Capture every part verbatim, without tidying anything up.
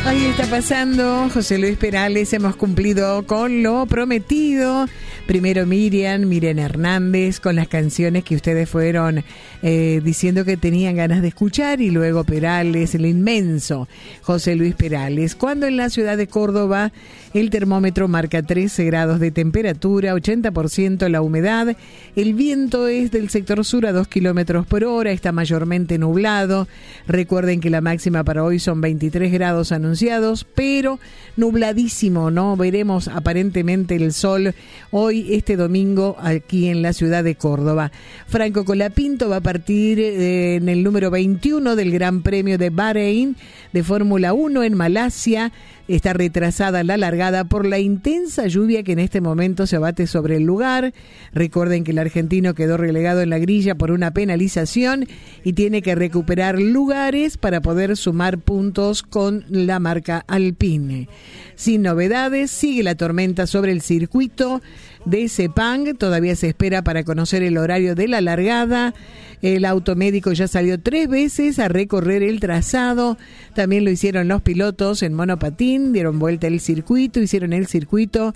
Ahí está pasando José Luis Perales, hemos cumplido con lo prometido. Primero Miriam, Miriam Hernández, con las canciones que ustedes fueron eh, diciendo que tenían ganas de escuchar, y luego Perales, el inmenso José Luis Perales. Cuando en la ciudad de Córdoba el termómetro marca trece grados de temperatura, ochenta por ciento la humedad, el viento es del sector sur a dos kilómetros por hora, está mayormente nublado. Recuerden que la máxima para hoy son veintitrés grados anunciados, pero nubladísimo, ¿no? Veremos aparentemente el sol hoy, este domingo, aquí en la ciudad de Córdoba. Franco Colapinto va a partir eh, en el número veintiuno del Gran Premio de Bahrein de Fórmula uno en Malasia. Está retrasada la largada por la intensa lluvia que en este momento se abate sobre el lugar. Recuerden que el argentino quedó relegado en la grilla por una penalización y tiene que recuperar lugares para poder sumar puntos con la marca Alpine. Sin novedades, sigue la tormenta sobre el circuito de Sepang. Todavía se espera para conocer el horario de la largada. El automédico ya salió tres veces a recorrer el trazado. También lo hicieron los pilotos en monopatín, dieron vuelta el circuito, hicieron el circuito,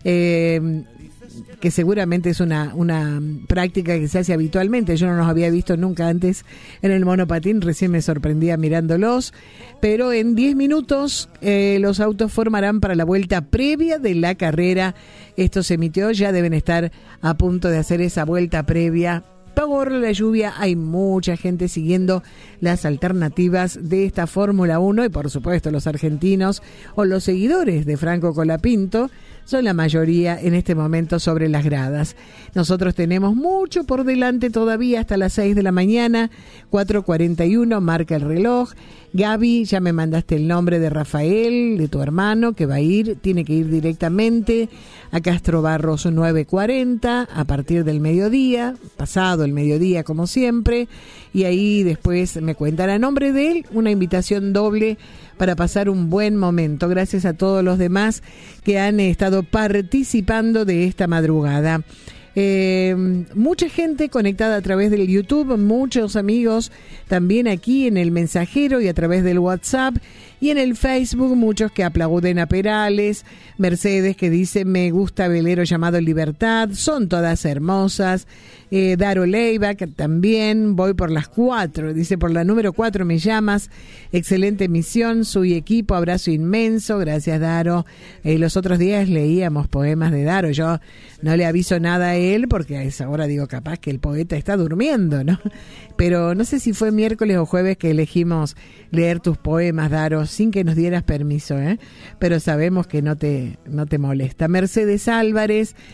eh, que seguramente es una, una práctica que se hace habitualmente. Yo no los había visto nunca antes en el monopatín, recién me sorprendía mirándolos. Pero en diez minutos eh, los autos formarán para la vuelta previa de la carrera. Esto se emitió, ya deben estar a punto de hacer esa vuelta previa. Por la lluvia hay mucha gente siguiendo las alternativas de esta Fórmula uno, y por supuesto los argentinos o los seguidores de Franco Colapinto son la mayoría en este momento sobre las gradas. Nosotros tenemos mucho por delante todavía hasta las seis de la mañana, cuatro cuarenta y uno marca el reloj. Gaby, ya me mandaste el nombre de Rafael, de tu hermano, que va a ir, tiene que ir directamente a Castro Barros nueve cuarenta a partir del mediodía, pasado el mediodía como siempre, y ahí después me cuentan a nombre de él una invitación doble para pasar un buen momento. Gracias a todos los demás que han estado participando de esta madrugada. Eh, mucha gente conectada a través del YouTube, muchos amigos también aquí en el mensajero y a través del WhatsApp y en el Facebook, muchos que aplauden a Perales. Mercedes que dice: me gusta velero llamado Libertad, son todas hermosas. eh, Daro Leiva que también, voy por las cuatro, dice: por la número cuatro me llamas, excelente emisión, su equipo, abrazo inmenso. Gracias, Daro. Eh, los otros días leíamos poemas de Daro, yo no le aviso nada a él porque a esa hora digo, capaz que el poeta está durmiendo, ¿no? Pero no sé si fue miércoles o jueves que elegimos leer tus poemas, Daro, sin que nos dieras permiso, ¿eh? Pero sabemos que no te, no te molesta. Mercedes Álvarez